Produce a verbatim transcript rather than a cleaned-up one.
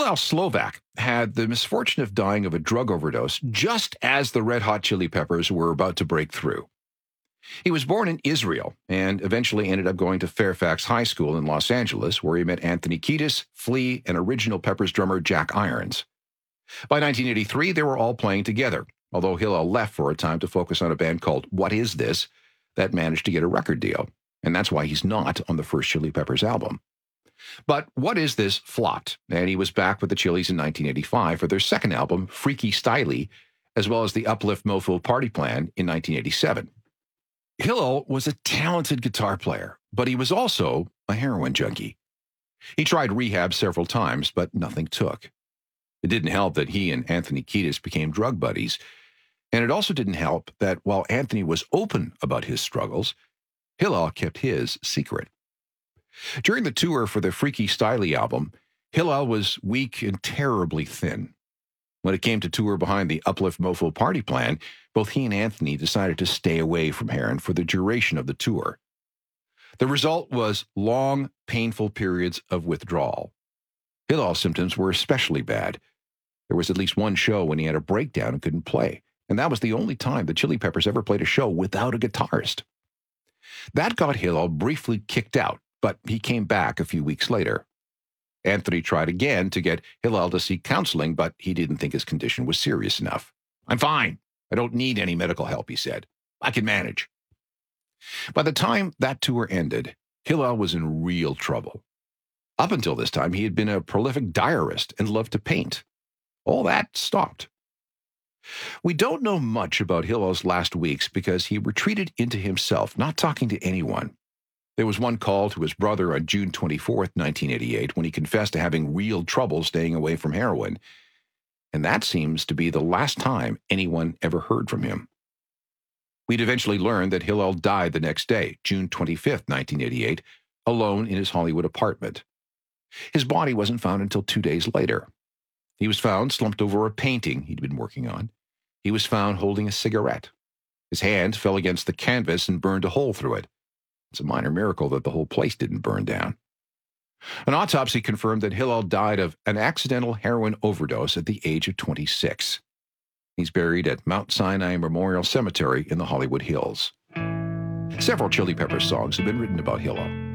Hillel Slovak had the misfortune of dying of a drug overdose just as the Red Hot Chili Peppers were about to break through. He was born in Israel and eventually ended up going to Fairfax High School in Los Angeles, where he met Anthony Kiedis, Flea, and original Peppers drummer Jack Irons. By nineteen eighty-three, they were all playing together, although Hillel left for a time to focus on a band called What Is This that managed to get a record deal, and that's why he's not on the first Chili Peppers album. But What Is This flopped, and he was back with the Chili's in nineteen eighty-five for their second album, Freaky Styley, as well as the Uplift Mofo Party Plan in nineteen eighty-seven. Hillel was a talented guitar player, but he was also a heroin junkie. He tried rehab several times, but nothing took. It didn't help that he and Anthony Kiedis became drug buddies, and it also didn't help that while Anthony was open about his struggles, Hillel kept his secret. During the tour for the Freaky Styley album, Hillel was weak and terribly thin. When it came to tour behind the Uplift Mofo Party Plan, both he and Anthony decided to stay away from heroin for the duration of the tour. The result was long, painful periods of withdrawal. Hillel's symptoms were especially bad. There was at least one show when he had a breakdown and couldn't play, and that was the only time the Chili Peppers ever played a show without a guitarist. That got Hillel briefly kicked out, but he came back a few weeks later. Anthony tried again to get Hillel to seek counseling, but he didn't think his condition was serious enough. "I'm fine. I don't need any medical help," he said. "I can manage." By the time that tour ended, Hillel was in real trouble. Up until this time, he had been a prolific diarist and loved to paint. All that stopped. We don't know much about Hillel's last weeks because he retreated into himself, not talking to anyone. There was one call to his brother on June twenty-fourth, nineteen eighty-eight, when he confessed to having real trouble staying away from heroin, and that seems to be the last time anyone ever heard from him. We'd eventually learned that Hillel died the next day, June twenty-fifth, nineteen eighty-eight, alone in his Hollywood apartment. His body wasn't found until two days later. He was found slumped over a painting he'd been working on. He was found holding a cigarette. His hand fell against the canvas and burned a hole through it. It's a minor miracle that the whole place didn't burn down. An autopsy confirmed that Hillel died of an accidental heroin overdose at the age of twenty-six. He's buried at Mount Sinai Memorial Cemetery in the Hollywood Hills. Several Chili Peppers songs have been written about Hillel.